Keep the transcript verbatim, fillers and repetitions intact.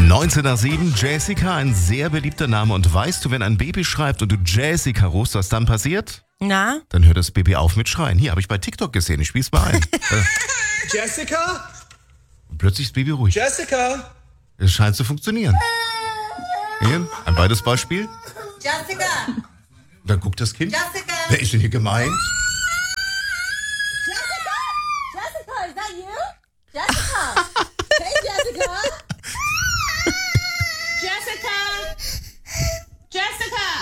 neunzehn nach sieben, Jessica, ein sehr beliebter Name. Und weißt du, wenn ein Baby schreibt und du Jessica rufst, was dann passiert? Na? Dann hört das Baby auf mit Schreien. Hier, habe ich bei TikTok gesehen, ich spiel's mal ein. Jessica? Und plötzlich ist das Baby ruhig. Jessica? Es scheint zu funktionieren. Hier, ein zweites Beispiel. Jessica! Dann guckt das Kind. Jessica! Wer ist denn hier gemeint?